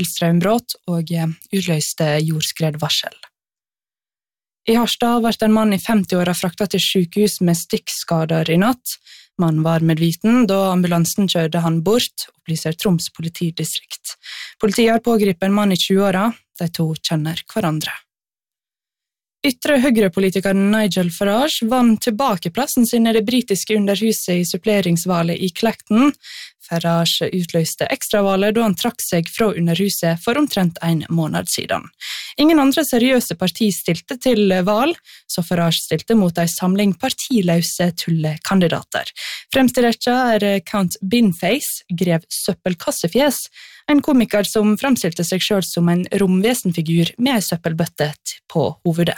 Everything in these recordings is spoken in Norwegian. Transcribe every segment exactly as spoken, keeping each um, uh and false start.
strømbrott og utløste jordskredvarsel. I Harstad ble en mann i femti-åra fraktet til sykehus med stikkskader i natt. Mannen var medviten da ambulansen kjørte han bort, opplyser Troms politidistrikt. Politiet har pågripet en mann i tjue-åra, de to kjenner hverandre. Ytre høyrepolitikeren Nigel Farage vant tilbake plassen sin i det britiske underhuset i suppleringsvalget i Clacton. Farage utløste ekstravalget da han trakk seg fra underhuset for omtrent en måned siden. Ingen andre seriøse parti stilte til valg, så Farage stilte mot en samling partiløse tullekandidater. Fremst i rekka er Count Binface, grev søppelkassefjes, en komiker som fremstilte seg selv som en romvesenfigur med en søppelbøtte på hovedet.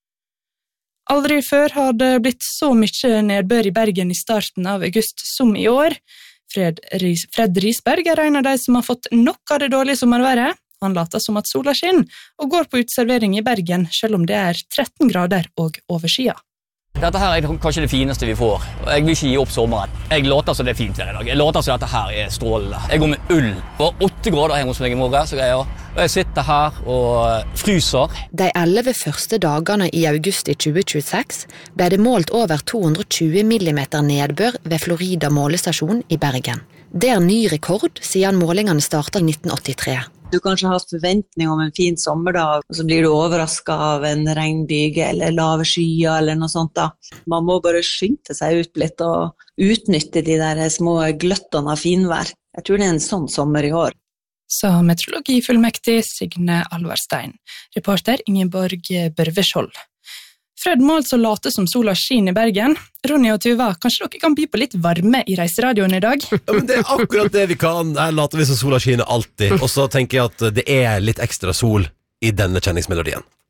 Aldri før har det blitt så mye nedbør i Bergen i starten av august som i år. Fred, Ries, Fred Risberg er en av de som har fått nok av det dårlige sommerværet. Han later som at sola skinner og går på uteservering i Bergen, selv om det er tretten grader og overskya. Dette her er kanskje det fineste vi får. Jeg vil ikke gi opp sommeren. Jeg låter som det er fint her i dag. Jeg låter som dette her er strålende. Jeg går med ull. Det var åtte grader hjemme hos meg i morgen, så greier. Og jeg sitter her og fryser. De elleve første dagene i august i tjue tjueseks ble det målt over to hundre og tjue millimeter nedbør ved Florida målestasjon i Bergen. Det er ny rekord siden målingene startet i nitten åttitre. Du kanskje har forventning om en fin sommerdag, og så blir du overrasket av en regnbyge eller lave skyer eller noe sånt da. Man må bare skynde seg ut litt og utnytte de der små gløttene av finvær. Jeg tror det er en sånn sommer i år. Sa meteorologifullmektig Signe Alvarstein. Reporter Ingeborg Børveskjold. Fred må altså late som sola skinner i Bergen. Ronny og Tuva, kanskje dere kan by på litt varme i reiseradioen i dag? Ja, men det er akkurat det vi kan. Her later vi som sola skinner alltid. Og så tenker jeg at det er litt ekstra sol i denne kjenningsmelodien.